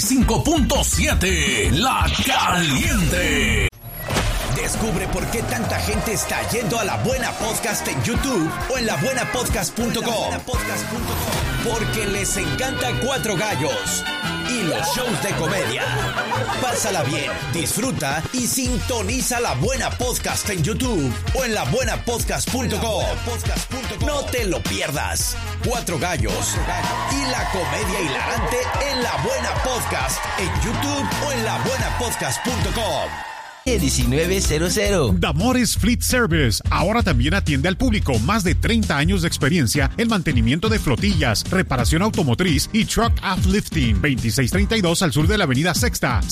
5.7 La Caliente. Descubre por qué tanta gente está yendo a La Buena Podcast en YouTube o en labuenapodcast.com. Porque les encanta Cuatro Gallos y los shows de comedia. Pásala bien, disfruta y sintoniza La Buena Podcast en YouTube o en labuenapodcast.com. No te lo pierdas. Cuatro Gallos y la comedia hilarante en La Buena Podcast en YouTube o en labuenapodcast.com. 1900. Damores Fleet Service ahora también atiende al público. Más de 30 años de experiencia en mantenimiento de flotillas, reparación automotriz y truck uplifting. 2632 al sur de la avenida Sexta,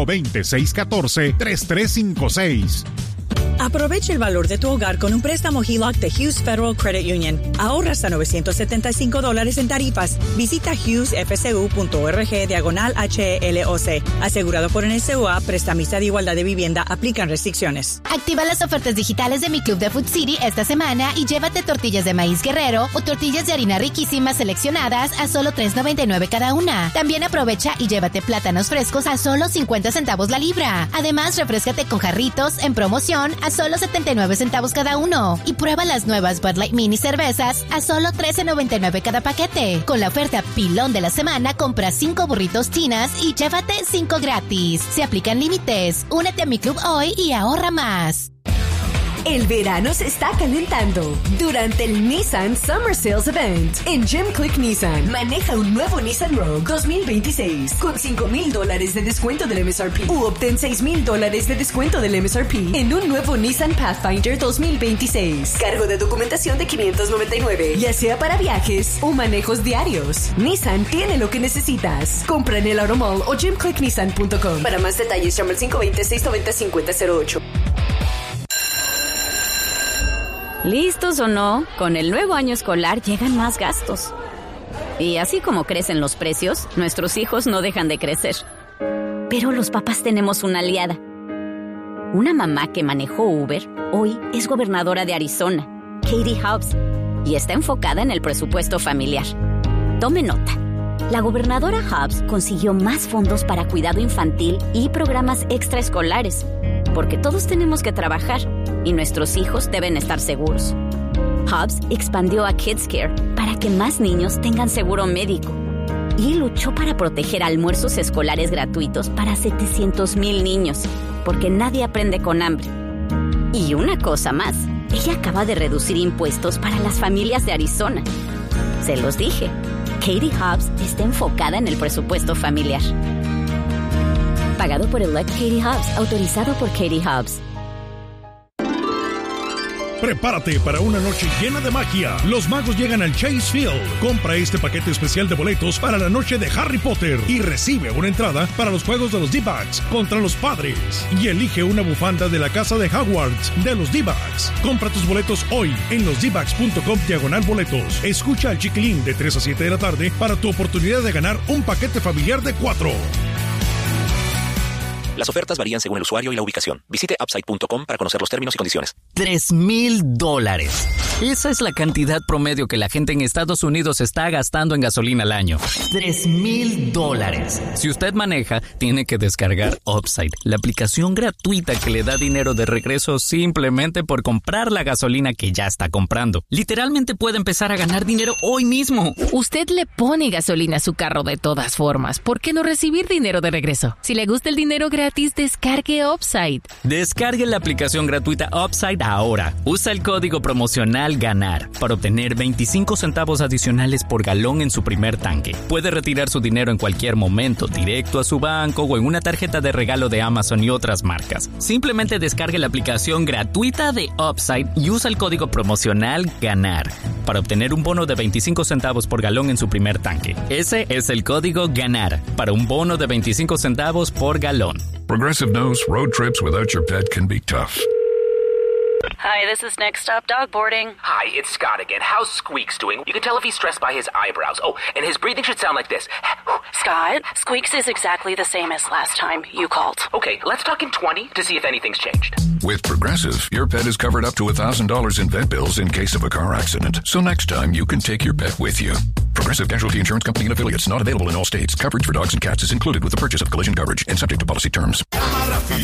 520-614-3356. Aprovecha el valor de tu hogar con un préstamo HELOC de Hughes Federal Credit Union. Ahorra hasta $975 en tarifas. Visita hughesfcu.org/HELOC. Asegurado por NSUA, prestamista de igualdad de vivienda. Aplican restricciones. Activa las ofertas digitales de Mi Club de Food City esta semana y llévate tortillas de maíz Guerrero o tortillas de harina riquísimas seleccionadas a solo $3.99 cada una. También aprovecha y llévate plátanos frescos a solo 50 centavos la libra. Además, refréscate con jarritos en promoción a solo 79 centavos cada uno. Y prueba las nuevas Bud Light Mini cervezas a solo $13.99 cada paquete. Con la oferta Pilón de la semana, compra 5 burritos chinas y llévate 5 gratis. Se aplican límites. Únete a Mi Club hoy y ahorra más. El verano se está calentando durante el Nissan Summer Sales Event en Jim Click Nissan. Maneja un nuevo Nissan Rogue 2026 con $5,000 de descuento del MSRP u obtén $6,000 de descuento del MSRP en un nuevo Nissan Pathfinder 2026. Cargo de documentación de $599, ya sea para viajes o manejos diarios. Nissan tiene lo que necesitas. Compra en el Automall o jimclicknissan.com. Para más detalles, llama al 520-690-5008. Listos o no, con el nuevo año escolar llegan más gastos. Y así como crecen los precios, nuestros hijos no dejan de crecer. Pero los papás tenemos una aliada. Una mamá que manejó Uber, hoy es gobernadora de Arizona, Katie Hobbs, y está enfocada en el presupuesto familiar. Tome nota. La gobernadora Hobbs consiguió más fondos para cuidado infantil y programas extraescolares, porque todos tenemos que trabajar y nuestros hijos deben estar seguros. Hobbs expandió a Kids Care para que más niños tengan seguro médico y luchó para proteger almuerzos escolares gratuitos para 700,000 niños, porque nadie aprende con hambre. Y una cosa más, ella acaba de reducir impuestos para las familias de Arizona. Se los dije, Katie Hobbs está enfocada en el presupuesto familiar. Pagado por Elect Katie Hobbs, autorizado por Katie Hobbs. Prepárate para una noche llena de magia. Los magos llegan al Chase Field. Compra este paquete especial de boletos para la noche de Harry Potter y recibe una entrada para los juegos de los D-Backs contra los Padres. Y elige una bufanda de la casa de Hogwarts de los D-Backs. Compra tus boletos hoy en losdbacks.com/boletos. Escucha al Chiquilín de 3 a 7 de la tarde para tu oportunidad de ganar un paquete familiar de 4. Las ofertas varían según el usuario y la ubicación. Visite upside.com para conocer los términos y condiciones. $3,000. Esa es la cantidad promedio que la gente en Estados Unidos está gastando en gasolina al año. $3,000. Si usted maneja, tiene que descargar Upside, la aplicación gratuita que le da dinero de regreso simplemente por comprar la gasolina que ya está comprando. Literalmente puede empezar a ganar dinero hoy mismo. Usted le pone gasolina a su carro de todas formas. ¿Por qué no recibir dinero de regreso? Si le gusta el dinero gratis, descargue Upside. Descargue la aplicación gratuita Upside ahora. Usa el código promocional GANAR para obtener 25 centavos adicionales por galón en su primer tanque. Puede retirar su dinero en cualquier momento, directo a su banco o en una tarjeta de regalo de Amazon y otras marcas. Simplemente descargue la aplicación gratuita de Upside y usa el código promocional GANAR para obtener un bono de 25 centavos por galón en su primer tanque. Ese es el código GANAR para un bono de 25 centavos por galón. Progressive knows road trips without your pet can be tough. Hi, this is Next Stop Dog Boarding. Hi, it's Scott again. How's Squeaks doing? You can tell if he's stressed by his eyebrows. Oh, and his breathing should sound like this. Scott, Squeaks is exactly the same as last time you called. Okay, let's talk in 20 to see if anything's changed. With Progressive, your pet is covered up to $1,000 in vet bills in case of a car accident. So next time, you can take your pet with you. Progressive Casualty Insurance Company and affiliates. Not available in all states. Coverage for dogs and cats is included with the purchase of collision coverage and subject to policy terms.